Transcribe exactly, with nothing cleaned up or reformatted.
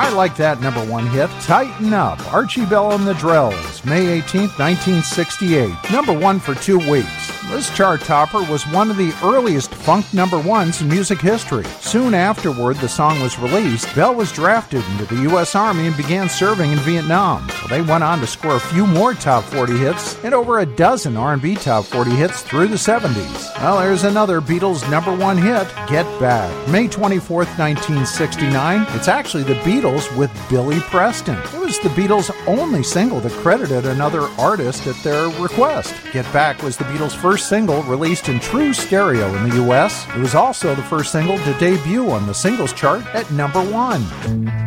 I Like That number one hit. Tighten Up, Archie Bell and the Drells, May eighteenth, nineteen sixty-eight. Number one for two weeks. This chart topper was one of the earliest funk number ones in music history. Soon afterward, the song was released. Bell was drafted into the U S Army and began serving in Vietnam. Well, they went on to score a few more top forty hits and over a dozen R and B top forty hits through the seventies. Well, there's another Beatles number one hit, Get Back, May twenty-fourth, nineteen sixty-nine. It's actually the Beatles with Billy Preston. It was the Beatles' only single that credited another artist at their request. Get Back was the Beatles' first single released in true stereo in the U S. It was also the first single to debut on the singles chart at number one.